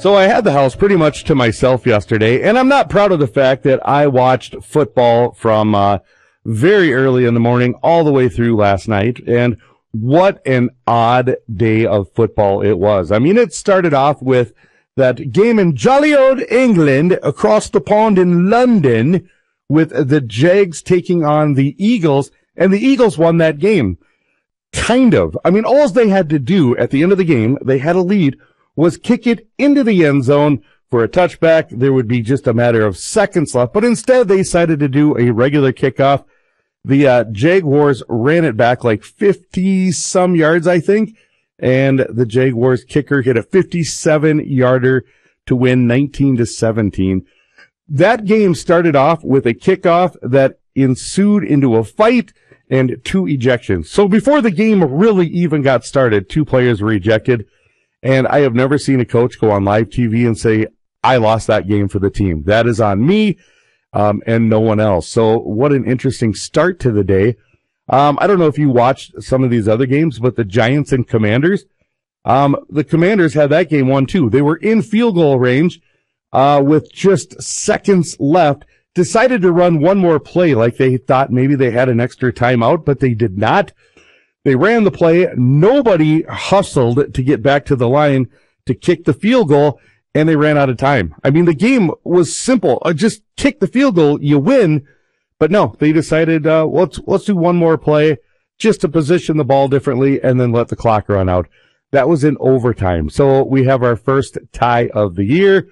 So I had the house pretty much to myself yesterday, and I'm not proud of the fact that I watched football from very early in the morning all the way through last night, and what an odd day of football it was. I mean, it started off with that game in jolly old England across the pond in London with the Jags taking on the Eagles, and the Eagles won that game. Kind of. I mean, all they had to do at the end of the game, they had a lead, was kick it into the end zone for a touchback. There would be just a matter of seconds left, but instead they decided to do a regular kickoff. The Jaguars ran it back like 50-some yards, I think, and the Jaguars kicker hit a 57-yarder to win 19-17. That game started off with a kickoff that ensued into a fight and 2 ejections. So before the game really even got started, 2 players were ejected. And I have never seen a coach go on live TV and say, I lost that game for the team. That is on me, and no one else. So what an interesting start to the day. I don't know if you watched some of these other games, but the Giants and Commanders, the Commanders had that game won too. They were in field goal range, with just seconds left, decided to run one more play like they thought maybe they had an extra timeout, but they did not. They ran the play. Nobody hustled to get back to the line to kick the field goal, and they ran out of time. I mean, the game was simple. Just kick the field goal, you win. But no, they decided, let's do one more play just to position the ball differently and then let the clock run out. That was in overtime. So we have our first tie of the year.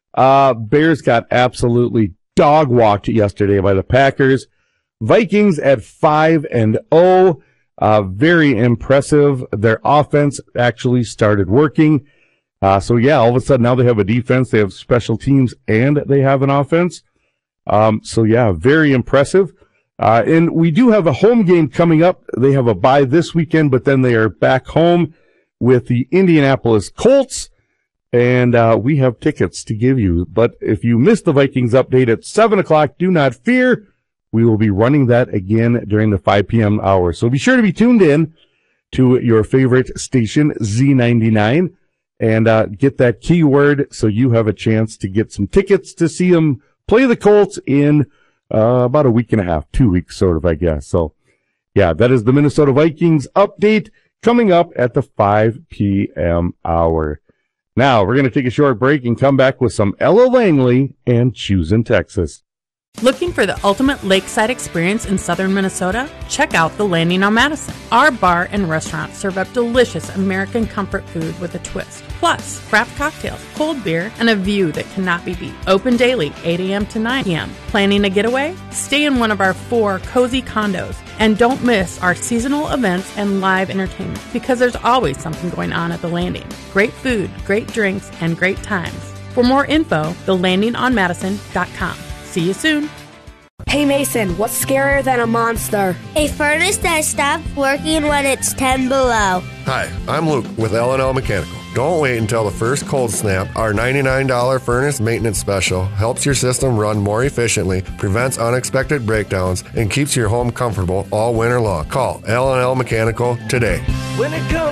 Bears got absolutely dog walked yesterday by the Packers. Vikings at 5-0. Very impressive. Their offense actually started working. So yeah, all of a sudden now they have a defense, they have special teams, and they have an offense. So yeah, very impressive. And we do have a home game coming up. They have a bye this weekend, but then they are back home with the Indianapolis Colts. And, we have tickets to give you. But if you missed the Vikings update at 7 o'clock, do not fear. We will be running that again during the 5 p.m. hour. So be sure to be tuned in to your favorite station, Z99, and get that keyword so you have a chance to get some tickets to see them play the Colts in about a week and a half, 2 weeks sort of, I guess. So, yeah, that is the Minnesota Vikings update coming up at the 5 p.m. hour. Now, we're going to take a short break and come back with some Ella Langley and Choosing Texas. Looking for the ultimate lakeside experience in southern Minnesota? Check out The Landing on Madison. Our bar and restaurant serve up delicious American comfort food with a twist. Plus, craft cocktails, cold beer, and a view that cannot be beat. Open daily, 8 a.m. to 9 p.m. Planning a getaway? Stay in one of our 4 cozy condos. And don't miss our seasonal events and live entertainment, because there's always something going on at The Landing. Great food, great drinks, and great times. For more info, thelandingonmadison.com. See you soon. Hey Mason, what's scarier than a monster? A furnace that stops working when it's 10 below. Hi, I'm Luke with L&L Mechanical. Don't wait until the first cold snap. Our $99 furnace maintenance special helps your system run more efficiently, prevents unexpected breakdowns, and keeps your home comfortable all winter long. Call L&L Mechanical today. When it comes